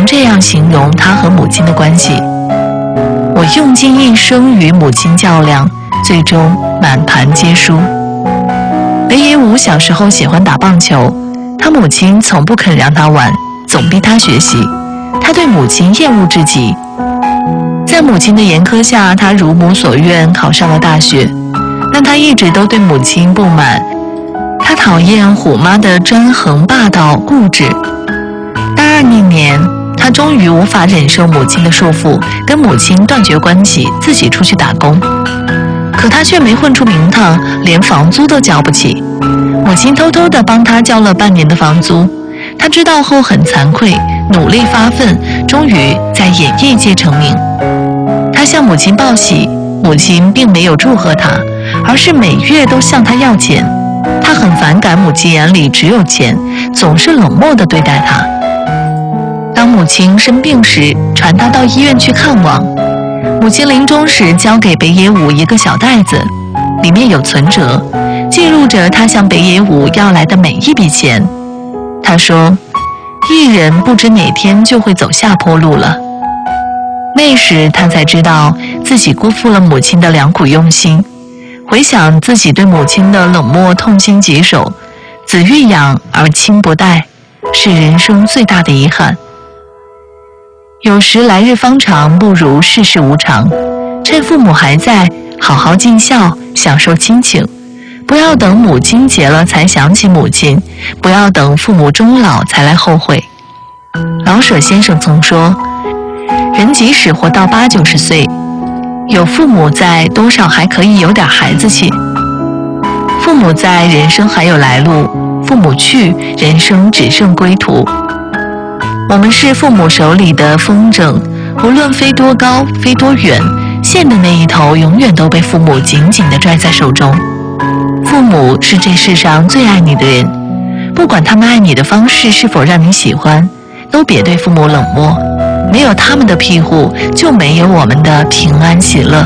曾这样形容他和母亲的关系：我用尽一生与母亲较量，最终满盘皆输。北野武小时候喜欢打棒球，他母亲从不肯让他玩，总逼他学习，他对母亲厌恶至极。在母亲的严苛下，他如母所愿考上了大学，但他一直都对母亲不满，他讨厌虎妈的专横霸道固执。大二那年，他终于无法忍受母亲的束缚，跟母亲断绝关系，自己出去打工。可他却没混出名堂，连房租都交不起。母亲偷偷地帮他交了半年的房租，他知道后很惭愧，努力发奋，终于在演艺界成名。他向母亲报喜，母亲并没有祝贺他，而是每月都向他要钱。他很反感母亲眼里只有钱，总是冷漠地对待他。当母亲生病时，传他到医院去看望。母亲临终时交给北野武一个小袋子，里面有存折，记录着他向北野武要来的每一笔钱。他说，艺人不知哪天就会走下坡路了。那时他才知道自己辜负了母亲的良苦用心，回想自己对母亲的冷漠，痛心疾首，子欲养而亲不待，是人生最大的遗憾。有时来日方长，不如世事无常。趁父母还在，好好尽孝，享受亲情。不要等母亲节了才想起母亲，不要等父母终老才来后悔。老舍先生曾说，人即使活到80-90岁，有父母在，多少还可以有点孩子气。父母在，人生还有来路；父母去，人生只剩归途。我们是父母手里的风筝，无论飞多高，飞多远，线的那一头永远都被父母紧紧地拽在手中。父母是这世上最爱你的人，不管他们爱你的方式是否让你喜欢，都别对父母冷漠。没有他们的庇护，就没有我们的平安喜乐。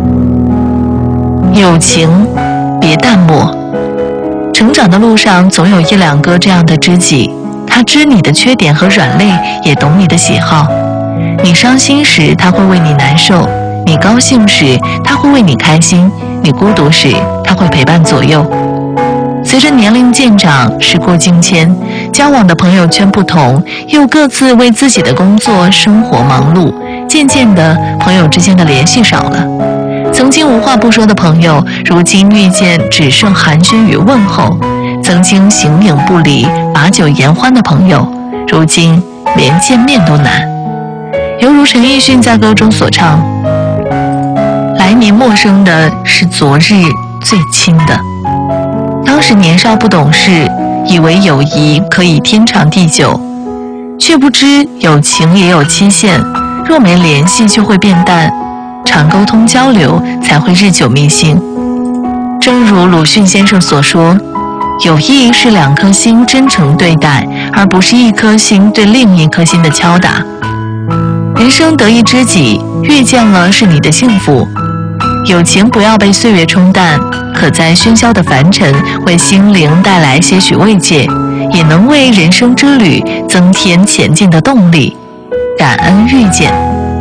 友情别淡漠，成长的路上总有1-2个这样的知己，他知你的缺点和软肋，也懂你的喜好。你伤心时，他会为你难受；你高兴时，他会为你开心；你孤独时，他会陪伴左右。随着年龄渐长，时过境迁，交往的朋友圈不同，又各自为自己的工作生活忙碌，渐渐的，朋友之间的联系少了。曾经无话不说的朋友，如今遇见只剩寒暄与问候；曾经形影不离、把酒言欢的朋友，如今连见面都难。犹如陈奕迅在歌中所唱，来年陌生的是昨日最亲的。当时年少不懂事，以为友谊可以天长地久，却不知友情也有期限，若没联系就会变淡，常沟通交流才会日久弥新。正如鲁迅先生所说，友谊是2颗心真诚对待，而不是1颗心对另1颗心的敲打。人生得一知己，遇见了是你的幸福。友情不要被岁月冲淡，可在喧嚣的凡尘为心灵带来些许慰藉，也能为人生之旅增添前进的动力。感恩遇见，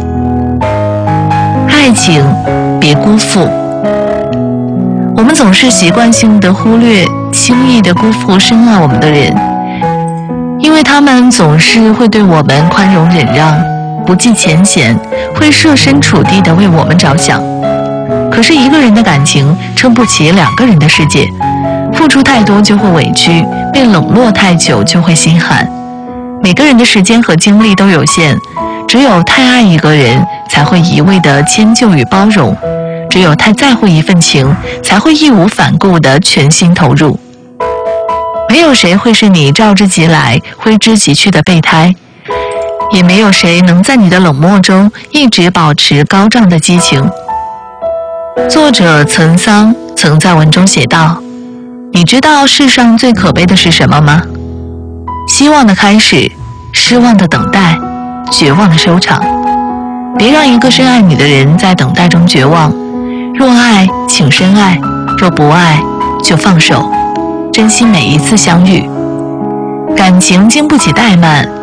爱情别辜负。我们总是习惯性的忽略，轻易的辜负深爱我们的人，因为他们总是会对我们宽容忍让，不计前嫌，会设身处地的为我们着想。可是一个人的感情撑不起2个人的世界，付出太多就会委屈，被冷落太久就会心寒。每个人的时间和精力都有限，只有太爱一个人，才会一味的迁就与包容；只有太在乎一份情，才会义无反顾的全心投入。没有谁会是你召之即来、挥之即去的备胎，也没有谁能在你的冷漠中一直保持高涨的激情。作者岑桑曾在文中写道，你知道世上最可悲的是什么吗？希望的开始，失望的等待，绝望的收场。别让一个深爱你的人在等待中绝望。若爱，请深爱；若不爱，就放手。珍惜每一次相遇。感情经不起怠慢，